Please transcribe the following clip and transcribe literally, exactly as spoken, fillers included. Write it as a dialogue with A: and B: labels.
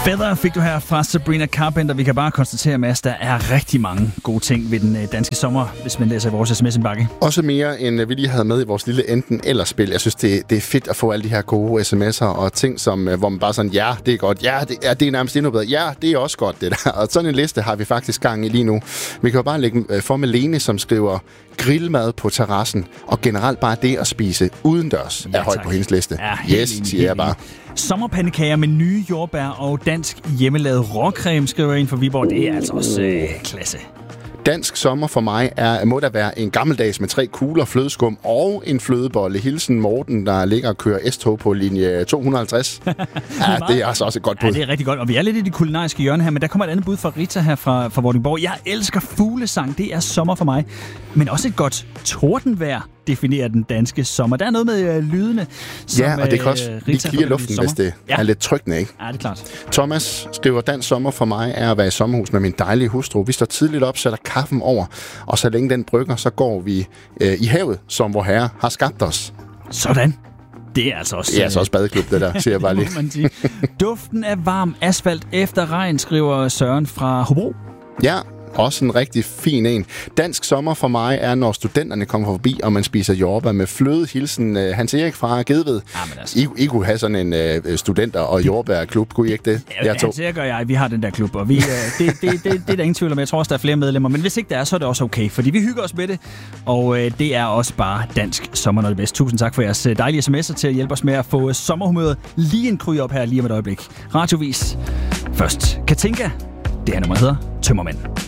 A: Feather fik du her fra Sabrina Carpenter. Vi kan bare konstatere, Mads, der er rigtig mange gode ting ved den danske sommer, hvis man læser vores sms-indbakke.
B: Også mere, end vi lige havde med i vores lille enten-eller-spil. Jeg synes, det, det er fedt at få alle de her gode sms'er og ting, som, hvor man bare sådan, ja, det er godt, ja, det er, det er nærmest endnu bedre, ja, det er også godt, det der. Og sådan en liste har vi faktisk gang i lige nu. Vi kan jo bare lægge for med Lene, som skriver grillmad på terrassen, og generelt bare det at spise udendørs ja, er højt på hendes liste. Ja, yes, enig, siger jeg bare.
A: Sommerpandekager med nye jordbær og dansk hjemmelavet råcreme, skriver en for Viborg. Det er altså også øh, klasse.
B: Dansk sommer for mig er, må der være en gammeldags med tre kugler, flødeskum og en flødebolle. Hilsen Morten, der ligger og kører S-tog på linje to hundrede og halvtreds. Ja, det er altså også et godt bud.
A: Ja, det er rigtig godt. Og vi er lidt i det kulinariske hjørne her, men der kommer et andet bud fra Rita her fra, fra Vordingborg. Jeg elsker fuglesang. Det er sommer for mig. Men også et godt tordenvejr definerer den danske sommer. Der er noget med øh, lydene, som
B: ja, og det kan også øh, lige klire luften, hvis det ja. er lidt trykkende, ikke?
A: Ja, det er klart.
B: Thomas skriver, dansk sommer for mig er at være i sommerhus med min dejlige hustru. Vi står tidligt op, sætter kaffen over, og så længe den brygger, så går vi øh, i havet, som vor herre har skabt os.
A: Sådan. Det er altså også...
B: Det er altså også badeklub, det der, siger jeg bare lige.
A: man sige. Duften af varm asfalt efter regn, skriver Søren fra Hobro.
B: Ja, også en rigtig fin en. Dansk sommer for mig er, når studenterne kommer forbi, og man spiser jordbær med fløde. Hilsen uh, Hans Erik fra Gedved. Ja, altså. I, I kunne have sådan en uh, studenter- og jordbærklub, kunne I ikke det?
A: Ja, Hans Erik og jeg, vi har den der klub, og vi, uh, det, det, det, det er der ingen tvivl om. Jeg tror også, der er flere medlemmer, men hvis ikke der er, så er det også okay, fordi vi hygger os med det, og uh, det er også bare dansk sommer, når det er bedst. Tusind tak for jeres dejlige sms'er til at hjælpe os med at få sommerhumøret lige en kryg op her lige om et øjeblik. Radiovis. Først Katinka. Det her nummer hedder Tømmermænd.